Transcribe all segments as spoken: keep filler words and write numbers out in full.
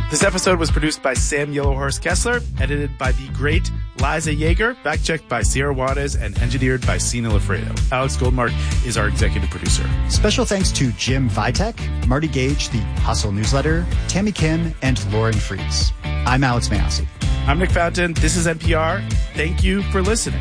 This episode was produced by Sam Yellowhorse Kessler, edited by the great Liza Yeager, fact-checked by Sierra Juarez, and engineered by Sina Lafredo. Alex Goldmark is our executive producer. Special thanks to Jim Vitek, Marty Gage, the Hustle Newsletter, Tammy Kim, and Lauren Fries. I'm Alex Massey. I'm Nick Fountain. This is N P R. Thank you for listening.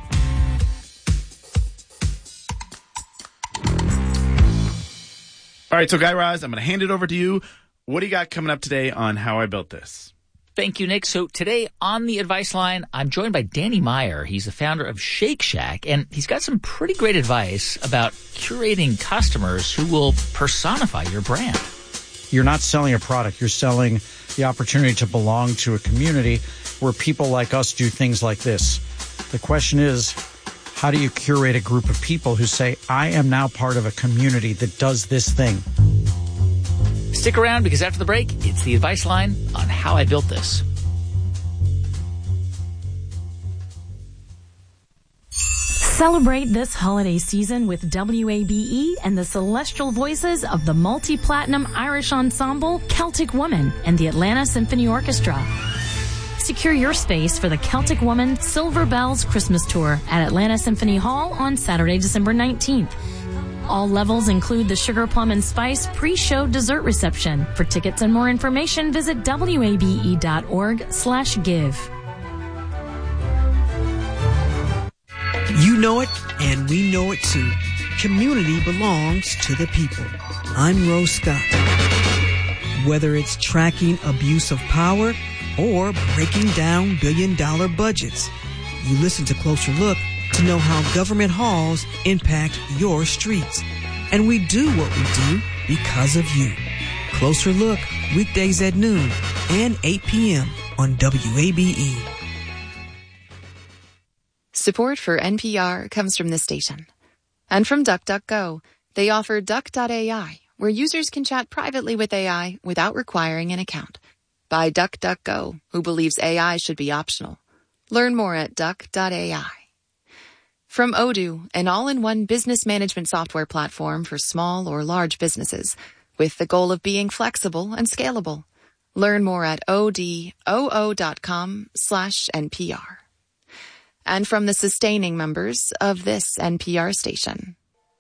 All right, so Guy Raz, I'm going to hand it over to you. What do you got coming up today on How I Built This? Thank you, Nick. So today on the Advice Line, I'm joined by Danny Meyer. He's the founder of Shake Shack, and he's got some pretty great advice about curating customers who will personify your brand. You're not selling a product. You're selling the opportunity to belong to a community where people like us do things like this. The question is, how do you curate a group of people who say, I am now part of a community that does this thing? Stick around because after the break, it's the Advice Line on How I Built This. Celebrate this holiday season with W A B E and the celestial voices of the multi-platinum Irish ensemble Celtic Woman and the Atlanta Symphony Orchestra. Secure your space for the Celtic Woman Silver Bells Christmas Tour at Atlanta Symphony Hall on Saturday, December nineteenth. All levels include the Sugar Plum and Spice pre-show dessert reception. For tickets and more information, visit W A B E dot org slash give. You know it, and we know it too. Community belongs to the people. I'm Rose Scott. Whether it's tracking abuse of power or breaking down billion-dollar budgets, you listen to Closer Look to know how government halls impact your streets. And we do what we do because of you. Closer Look, weekdays at noon and eight p.m. on W A B E. Support for N P R comes from this station. And from DuckDuckGo. They offer Duck dot A I, where users can chat privately with A I without requiring an account. By DuckDuckGo, who believes A I should be optional. Learn more at Duck dot A I. From Odoo, an all-in-one business management software platform for small or large businesses, with the goal of being flexible and scalable. Learn more at odoo dot com slash N P R. And from the sustaining members of this N P R station.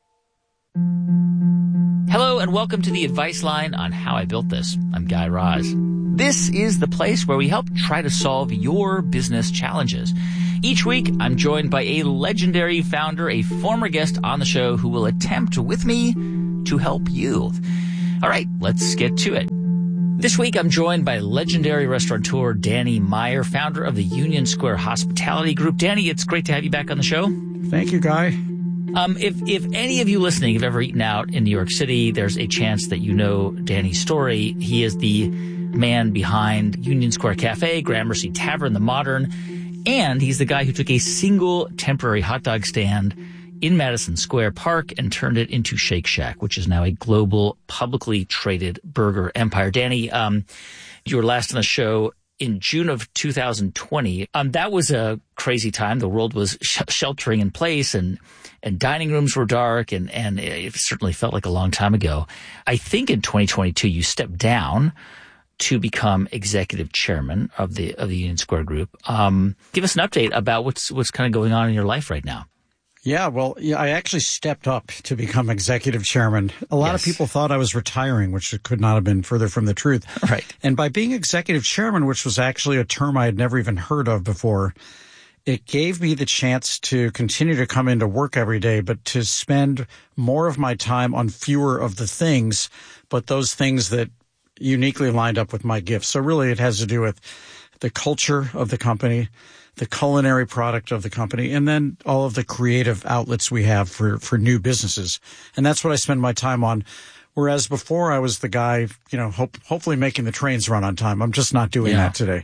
Hello and welcome to the Advice Line on How I Built This. I'm Guy Raz. This is the place where we help try to solve your business challenges. Each week, I'm joined by a legendary founder, a former guest on the show who will attempt with me to help you. All right, let's get to it. This week, I'm joined by legendary restaurateur Danny Meyer, founder of the Union Square Hospitality Group. Danny, it's great to have you back on the show. Thank you, Guy. Um, if, if any of you listening have ever eaten out in New York City, there's a chance that you know Danny's story. He is the man behind Union Square Cafe, Gramercy Tavern, The Modern, and he's the guy who took a single temporary hot dog stand in Madison Square Park and turned it into Shake Shack, which is now a global, publicly traded burger empire. Danny, um, you were last on the show in June of two thousand twenty. Um, that was a crazy time. The world was sh- sheltering in place, and and dining rooms were dark, and, and it certainly felt like a long time ago. I think in twenty twenty-two you stepped down to become executive chairman of the of the Union Square Group. Um, give us an update about what's what's kind of going on in your life right now. Yeah, well, yeah, I actually stepped up to become executive chairman. A lot yes. of people thought I was retiring, which could not have been further from the truth. Right. And by being executive chairman, which was actually a term I had never even heard of before, it gave me the chance to continue to come into work every day, but to spend more of my time on fewer of the things, but those things that uniquely lined up with my gifts. So really it has to do with the culture of the company, the culinary product of the company, and then all of the creative outlets we have for, for new businesses. And that's what I spend my time on. Whereas before I was the guy, you know, hope, hopefully making the trains run on time. I'm just not doing yeah. that today.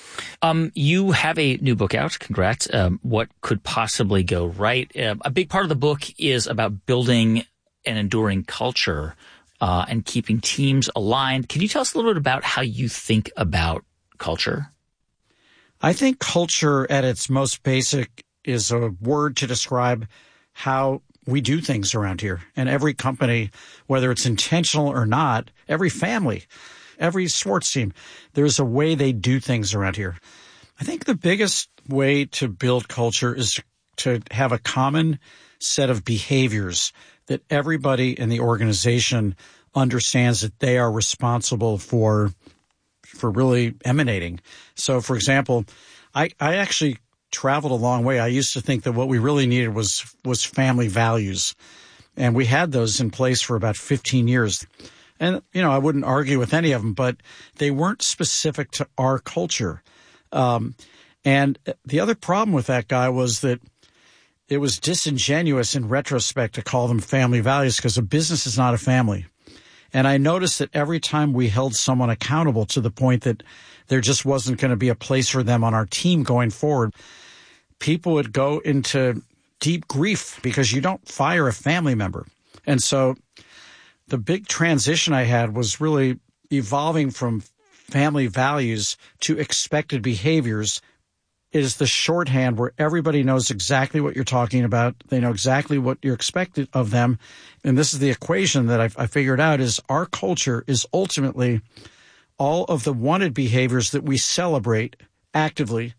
Um, you have a new book out. Congrats. Um, what could possibly go right? Uh, a big part of the book is about building an enduring culture uh, and keeping teams aligned. Can you tell us a little bit about how you think about culture? I think culture at its most basic is a word to describe how we do things around here. And every company, whether it's intentional or not, every family every sports team. There's a way they do things around here. I think the biggest way to build culture is to have a common set of behaviors that everybody in the organization understands that they are responsible for, for really emanating. So, for example, I, I actually traveled a long way. I used to think that what we really needed was, was family values. And we had those in place for about fifteen years. And, you know, I wouldn't argue with any of them, but they weren't specific to our culture. Um, and the other problem with that guy was that it was disingenuous in retrospect to call them family values because a business is not a family. And I noticed that every time we held someone accountable to the point that there just wasn't going to be a place for them on our team going forward, people would go into deep grief because you don't fire a family member. And so the big transition I had was really evolving from family values to expected behaviors. Is the shorthand where everybody knows exactly what you're talking about. They know exactly what you're expected of them. And this is the equation that I've, I figured out is our culture is ultimately all of the wanted behaviors that we celebrate actively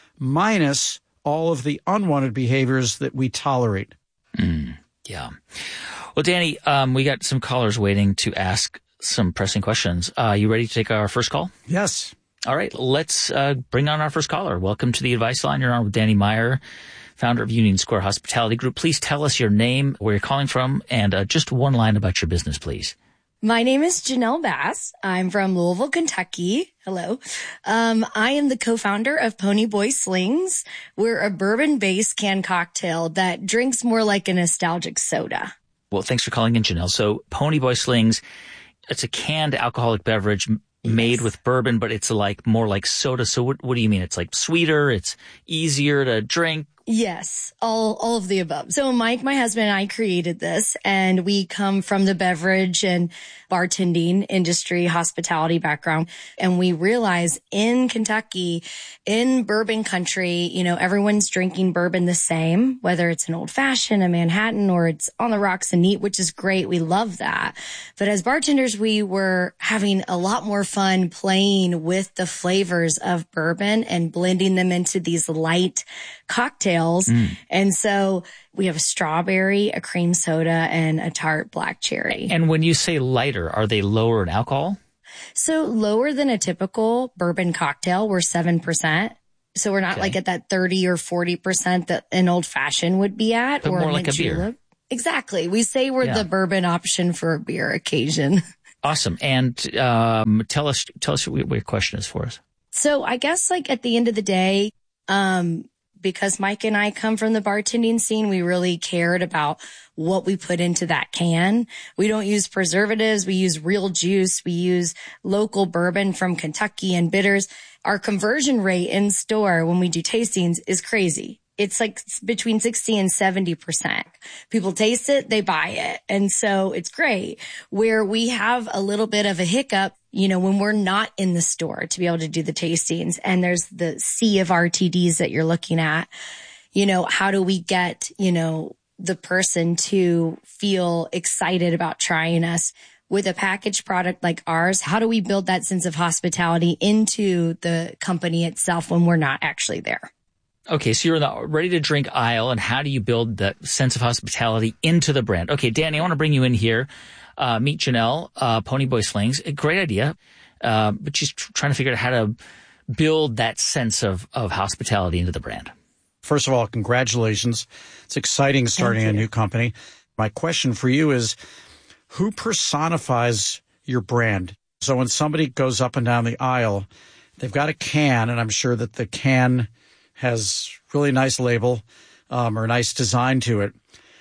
minus all of the unwanted behaviors that we tolerate. Mm, yeah. Well, Danny, um, we got some callers waiting to ask some pressing questions. Uh, you ready to take our first call? Yes. All right, let's uh, bring on our first caller. Welcome to the Advice Line. You're on with Danny Meyer, founder of Union Square Hospitality Group. Please tell us your name, where you're calling from, and uh, just one line about your business, please. My name is Janelle Bass. I'm from Louisville, Kentucky. Hello. Um, I am the co-founder of Pony Boy Slings. We're a bourbon-based canned cocktail that drinks more like a nostalgic soda. Well, thanks for calling in, Janelle. So Pony Boy Slings, it's a canned alcoholic beverage made with bourbon, but it's like more like soda. So what, what do you mean? It's like sweeter, it's easier to drink? Yes, all all of the above. So Mike, my husband, and I created this, and we come from the beverage and bartending industry, hospitality background. And we realize in Kentucky, in bourbon country, you know, everyone's drinking bourbon the same, whether it's an old fashioned, a Manhattan, or it's on the rocks and neat, which is great. We love that. But as bartenders, we were having a lot more fun playing with the flavors of bourbon and blending them into these light cocktails. Mm. And so we have a strawberry, a cream soda, and a tart black cherry. And when you say lighter, are they lower in alcohol? So lower than a typical bourbon cocktail. We're seven percent. So we're not okay. like at that thirty or forty percent that an old fashioned would be at. But or more like a beer. Julep. Exactly. We say we're yeah. the bourbon option for a beer occasion. Awesome. And um, tell us, tell us what your question is for us. So I guess like at the end of the day, um, because Mike and I come from the bartending scene, we really cared about what we put into that can. We don't use preservatives. We use real juice. We use local bourbon from Kentucky and bitters. Our conversion rate in store when we do tastings is crazy. It's like between sixty and seventy percent. People taste it, they buy it. And so it's great. Where we have a little bit of a hiccup, you know, when we're not in the store to be able to do the tastings, and there's the sea of R T Ds that you're looking at, you know, how do we get, you know, the person to feel excited about trying us? With a packaged product like ours, how do we build that sense of hospitality into the company itself when we're not actually there? Okay, so you're in the ready-to-drink aisle, and how do you build that sense of hospitality into the brand? Okay, Danny, I want to bring you in here. Uh, meet Janelle, uh, Pony Boy Slings. A great idea, uh, but she's tr- trying to figure out how to build that sense of, of hospitality into the brand. First of all, congratulations. It's exciting starting a new company. My question for you is, who personifies your brand? So when somebody goes up and down the aisle, they've got a can, and I'm sure that the can has really nice label um, or nice design to it.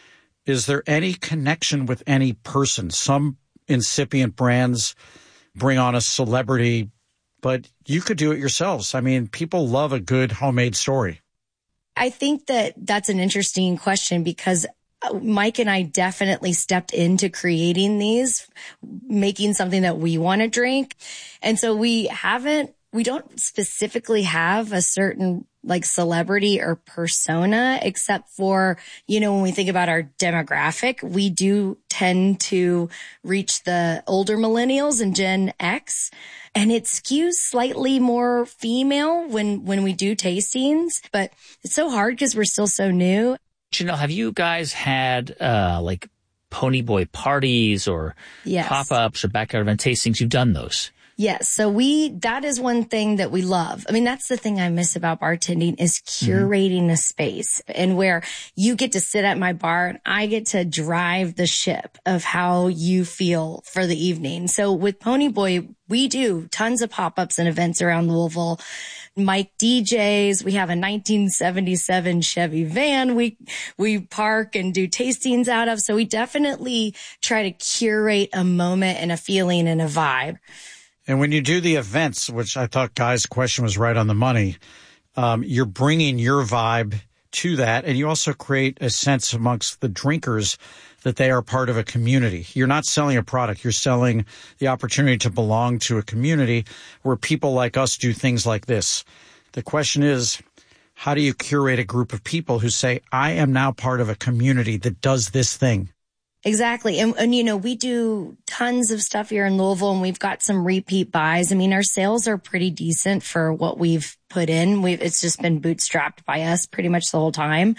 Is there any connection with any person? Some incipient brands bring on a celebrity, but you could do it yourselves. I mean, people love a good homemade story. I think that that's an interesting question because Mike and I definitely stepped into creating these, making something that we want to drink. And so we haven't, we don't specifically have a certain like celebrity or persona, except for, you know, when we think about our demographic, we do tend to reach the older millennials and Gen X, and it skews slightly more female when, when we do tastings, but it's so hard because we're still so new. Janelle, have you guys had, uh, like Pony Boy parties or yes. pop-ups or backyard event tastings? You've done those. Yes. So we, that is one thing that we love. I mean, that's the thing I miss about bartending is curating mm-hmm. a space, and where you get to sit at my bar and I get to drive the ship of how you feel for the evening. So with Pony Boy, we do tons of pop-ups and events around Louisville. Mike D Js. We have a nineteen seventy-seven Chevy van we, we park and do tastings out of. So we definitely try to curate a moment and a feeling and a vibe. And when you do the events, which I thought Guy's question was right on the money, um, you're bringing your vibe to that. And you also create a sense amongst the drinkers that they are part of a community. You're not selling a product. You're selling the opportunity to belong to a community where people like us do things like this. The question is, how do you curate a group of people who say, I am now part of a community that does this thing? Exactly. And, and, you know, we do tons of stuff here in Louisville, and we've got some repeat buys. I mean, our sales are pretty decent for what we've put in. We've, it's just been bootstrapped by us pretty much the whole time.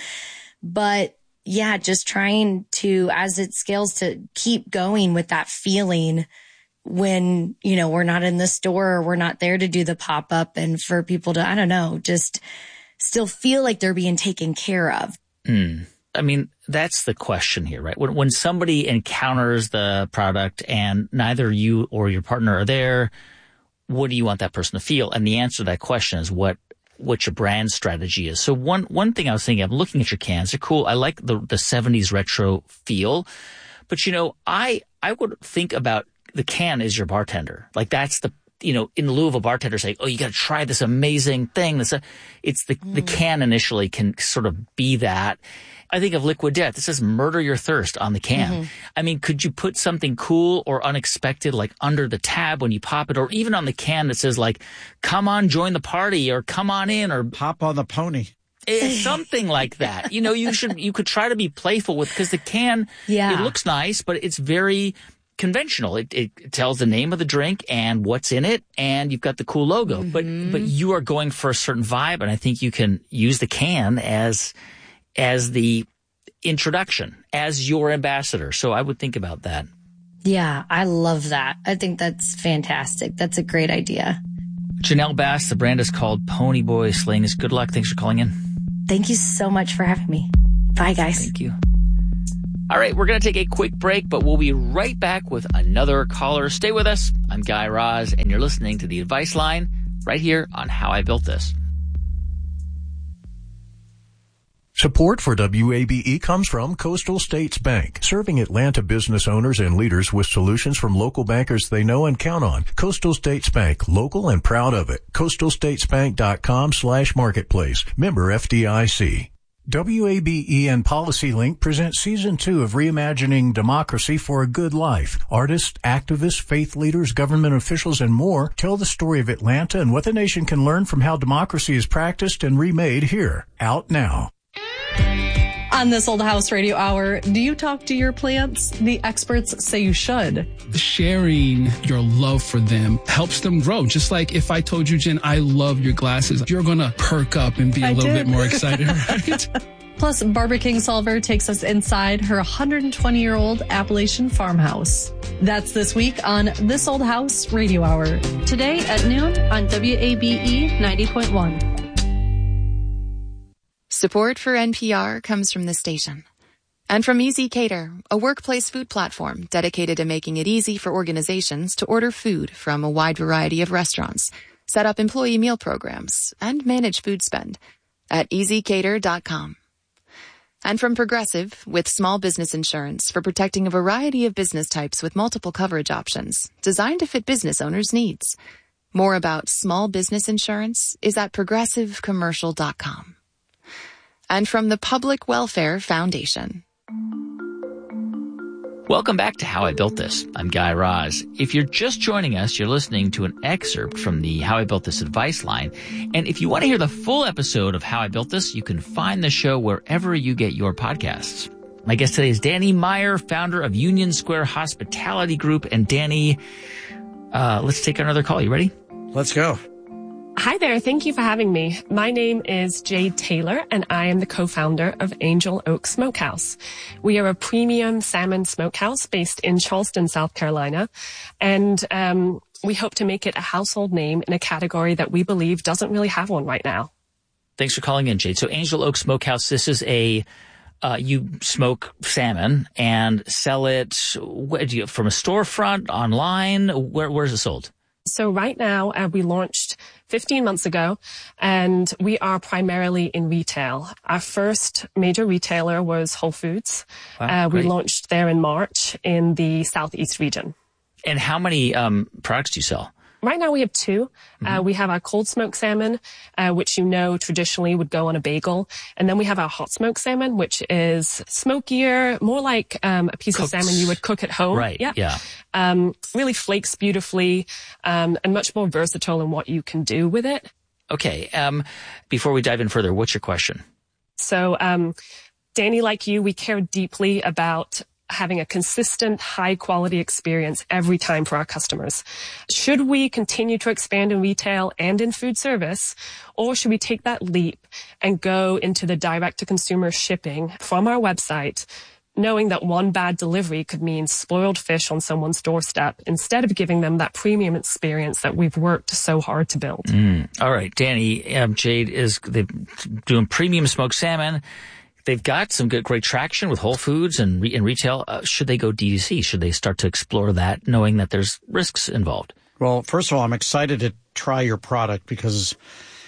But yeah, just trying to, as it scales, to keep going with that feeling when, you know, we're not in the store or we're not there to do the pop up, and for people to, I don't know, just still feel like they're being taken care of. Mm. I mean, that's the question here, right? When, when somebody encounters the product and neither you or your partner are there, what do you want that person to feel? And the answer to that question is what, what your brand strategy is. So one, one thing I was thinking, I'm looking at your cans. They're cool. I like the, the seventies retro feel, but you know, I, I would think about the can as your bartender. Like that's the, you know, in Louisville, bartenders say, oh, you got to try this amazing thing. This, it's the, mm. the can initially can sort of be that. I think of Liquid Death. It says murder your thirst on the can. Mm-hmm. I mean, could you put something cool or unexpected like under the tab when you pop it, or even on the can that says like, come on, join the party, or come on in, or hop on the pony. It's something like that. You know, you should, you could try to be playful with, because the can, yeah. it looks nice, but it's very conventional. It, it tells the name of the drink and what's in it, and you've got the cool logo, mm-hmm. but, but you are going for a certain vibe. And I think you can use the can as, as the introduction, as your ambassador. So I would think about that. Yeah, I love that. I think that's fantastic. That's a great idea. Janelle Bass, the brand is called Pony Boy Slings. Good luck. Thanks for calling in. Thank you so much for having me. Bye, guys. Thank you. All right, we're going to take a quick break, but we'll be right back with another caller. Stay with us. I'm Guy Raz, and you're listening to The Advice Line right here on How I Built This. Support for W A B E comes from Coastal States Bank, serving Atlanta business owners and leaders with solutions from local bankers they know and count on. Coastal States Bank, local and proud of it. coastal states bank dot com slash marketplace. Member F D I C. W A B E and PolicyLink present season two of Reimagining Democracy for a Good Life. Artists, activists, faith leaders, government officials, and more tell the story of Atlanta and what the nation can learn from how democracy is practiced and remade here. Out now. On This Old House Radio Hour, do you talk to your plants? The experts say you should. Sharing your love for them helps them grow. Just like if I told you, Jen, I love your glasses, you're going to perk up and be a I little did. bit more excited, right? Plus, Barbara Kingsolver takes us inside her one hundred twenty-year-old Appalachian farmhouse. That's this week on This Old House Radio Hour. Today at noon on W A B E ninety point one. Support for N P R comes from the station. And from Easy Cater, a workplace food platform dedicated to making it easy for organizations to order food from a wide variety of restaurants, set up employee meal programs, and manage food spend at easy cater dot com. And from Progressive, with small business insurance for protecting a variety of business types with multiple coverage options, designed to fit business owners' needs. More about small business insurance is at progressive commercial dot com. And from the Public Welfare Foundation. Welcome back to How I Built This. I'm Guy Raz. If you're just joining us, you're listening to an excerpt from the How I Built This advice line. And if you want to hear the full episode of How I Built This, you can find the show wherever you get your podcasts. My guest today is Danny Meyer, founder of Union Square Hospitality Group. And Danny, uh, let's take another call. You ready? Let's go. Hi there. Thank you for having me. My name is Jade Taylor, and I am the co-founder of Angel Oak Smokehouse. We are a premium salmon smokehouse based in Charleston, South Carolina, and um, we hope to make it a household name in a category that we believe doesn't really have one right now. Thanks for calling in, Jade. So Angel Oak Smokehouse, this is a uh, you smoke salmon and sell it where do you, from a storefront, online? Where where's it sold? So right now, uh, we launched fifteen months ago, and we are primarily in retail. Our first major retailer was Whole Foods. Wow, uh, we launched there in March in the Southeast region. And how many um, products do you sell? Right now we have two. Mm-hmm. Uh, we have our cold smoked salmon, uh, which you know traditionally would go on a bagel. And then we have our hot smoked salmon, which is smokier, more like um, a piece Cooks. of salmon you would cook at home. Right, yeah. yeah. Um, really flakes beautifully um, and much more versatile in what you can do with it. Okay. Um, before we dive in further, what's your question? So, um, Danny, like you, we care deeply about having a consistent, high-quality experience every time for our customers. Should we continue to expand in retail and in food service, or should we take that leap and go into the direct-to-consumer shipping from our website, knowing that one bad delivery could mean spoiled fish on someone's doorstep instead of giving them that premium experience that we've worked so hard to build? Mm. All right, Danny, um, Jade is they're doing premium smoked salmon. They've got some good, great traction with Whole Foods and re- in retail. Uh, should they go D two C? Should they start to explore that, knowing that there's risks involved? Well, first of all, I'm excited to try your product because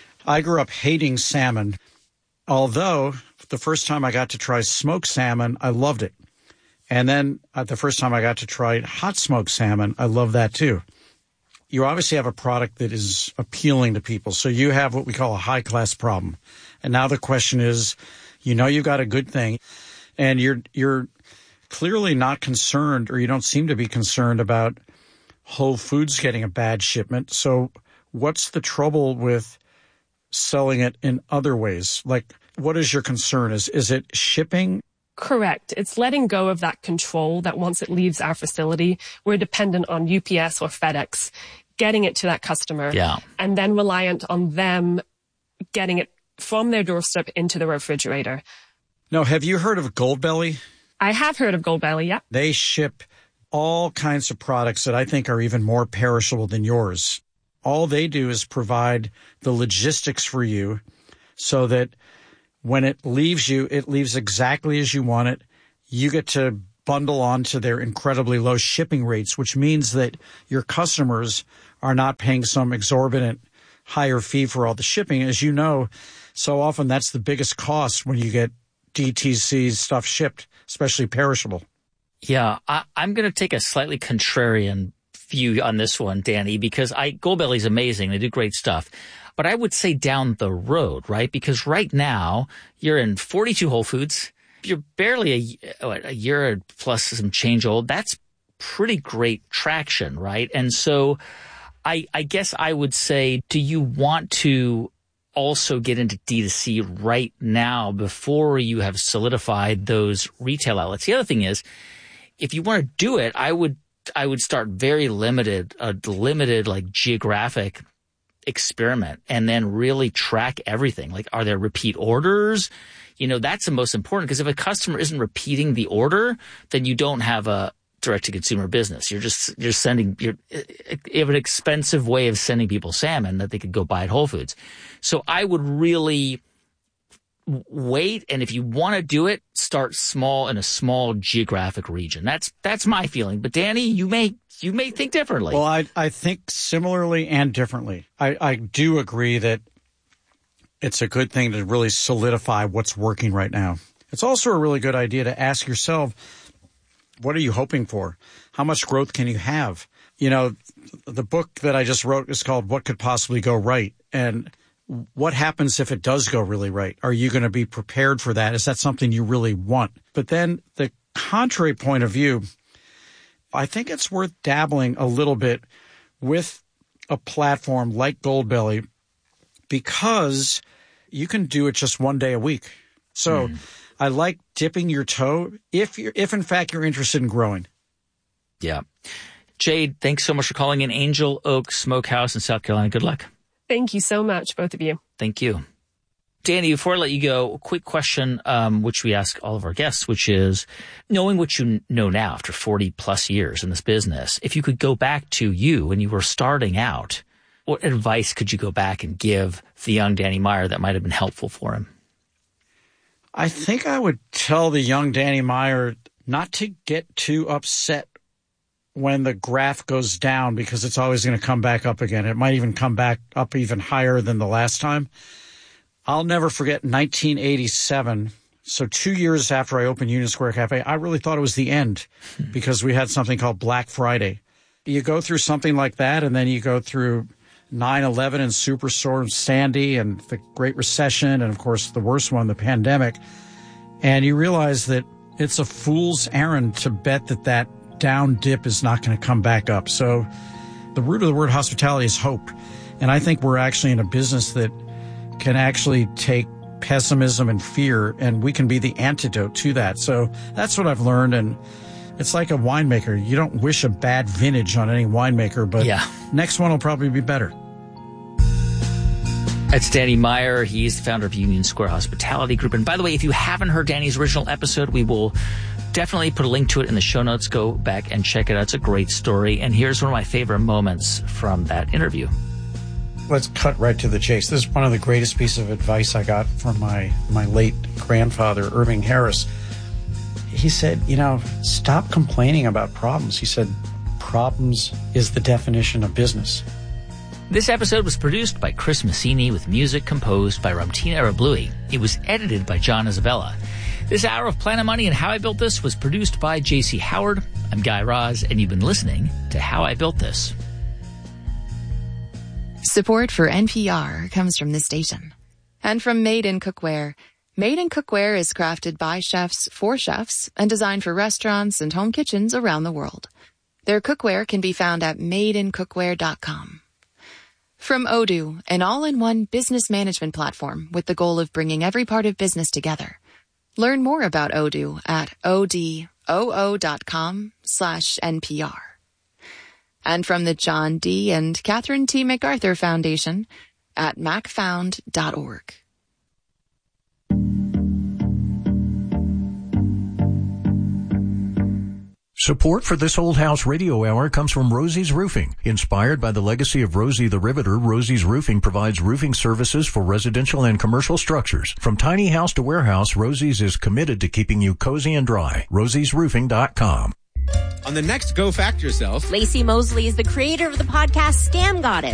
I grew up hating salmon. Although the first time I got to try smoked salmon, I loved it. And then uh, the first time I got to try hot smoked salmon, I love that too. You obviously have a product that is appealing to people. So you have what we call a high-class problem. And now the question is, you know you've got a good thing, and you're you're clearly not concerned, or you don't seem to be concerned about Whole Foods getting a bad shipment. So what's the trouble with selling it in other ways? Like, what is your concern? Is is it shipping? Correct. It's letting go of that control that once it leaves our facility, we're dependent on U P S or FedEx getting it to that customer, yeah. and then reliant on them getting it from their doorstep into the refrigerator. No, have you heard of Goldbelly? I have heard of Goldbelly, yeah. They ship all kinds of products that I think are even more perishable than yours. All they do is provide the logistics for you so that when it leaves you, it leaves exactly as you want it. You get to bundle onto their incredibly low shipping rates, which means that your customers are not paying some exorbitant higher fee for all the shipping. As you know, so often that's the biggest cost when you get D T C stuff shipped, especially perishable. Yeah, I, I'm going to take a slightly contrarian view on this one, Danny, because I Goldbelly's amazing. They do great stuff. But I would say down the road, right? Because right now you're in forty-two Whole Foods. You're barely a, a year plus some change old. That's pretty great traction, right? And so I, I guess I would say, do you want to also get into D two C right now before you have solidified those retail outlets? The other thing is, if you want to do it, I would I would start very limited, a limited like geographic experiment, and then really track everything. Like, are there repeat orders? You know, that's the most important, because if a customer isn't repeating the order, then you don't have a direct-to-consumer business. You're just you're sending you're you have an expensive way of sending people salmon that they could go buy at Whole Foods. So I would really wait, and if you want to do it, start small in a small geographic region. That's that's my feeling. But Danny, you may you may think differently. Well, I I think similarly and differently. I, I do agree that it's a good thing to really solidify what's working right now. It's also a really good idea to ask yourself, what are you hoping for? How much growth can you have? You know, the book that I just wrote is called What Could Possibly Go Right? And what happens if it does go really right? Are you going to be prepared for that? Is that something you really want? But then the contrary point of view, I think it's worth dabbling a little bit with a platform like Goldbelly because you can do it just one day a week. So mm. I like dipping your toe if you're, if in fact you're interested in growing. Yeah. Jade, thanks so much for calling in. Angel Oak Smokehouse in South Carolina. Good luck. Thank you so much, both of you. Thank you. Danny, before I let you go, a quick question, um, which we ask all of our guests, which is, knowing what you know now after forty plus years in this business, if you could go back to you when you were starting out, what advice could you go back and give the young Danny Meyer that might have been helpful for him? I think I would tell the young Danny Meyer not to get too upset when the graph goes down, because it's always going to come back up again. It might even come back up even higher than the last time. I'll never forget nineteen eighty-seven. So two years after I opened Union Square Cafe, I really thought it was the end because we had something called Black Friday. You go through something like that, and then you go through nine eleven and Superstorm Sandy and the Great Recession, and of course the worst one, the pandemic. And you realize that it's a fool's errand to bet that that down dip is not going to come back up. So the root of the word hospitality is hope. And I think we're actually in a business that can actually take pessimism and fear, and we can be the antidote to that. So that's what I've learned. And it's like a winemaker. You don't wish a bad vintage on any winemaker, but yeah. Next one will probably be better. That's Danny Meyer. He's the founder of Union Square Hospitality Group. And by the way, if you haven't heard Danny's original episode, we will definitely put a link to it in the show notes. Go back and check it out. It's a great story. And here's one of my favorite moments from that interview. Let's cut right to the chase. This is one of the greatest pieces of advice I got from my, my late grandfather, Irving Harris. He said, you know, stop complaining about problems. He said, problems is the definition of business. This episode was produced by Chris Massini with music composed by Ramtina Arablui. It was edited by John Isabella. This hour of Planet Money and How I Built This was produced by J C Howard. I'm Guy Raz, and you've been listening to How I Built This. Support for N P R comes from this station and from Made in Cookware. Made in Cookware is crafted by chefs for chefs and designed for restaurants and home kitchens around the world. Their cookware can be found at made in cookware dot com. From Odoo, an all-in-one business management platform with the goal of bringing every part of business together. Learn more about Odoo at odoo dot com slash N P R. And from the John D. and Catherine T. MacArthur Foundation at mac found dot org. Support for This Old House Radio Hour comes from Rosie's Roofing. Inspired by the legacy of Rosie the Riveter, Rosie's Roofing provides roofing services for residential and commercial structures. From tiny house to warehouse, Rosie's is committed to keeping you cozy and dry. rosies roofing dot com. On the next Go Fact Yourself, Lacey Mosley is the creator of the podcast Scam Goddess.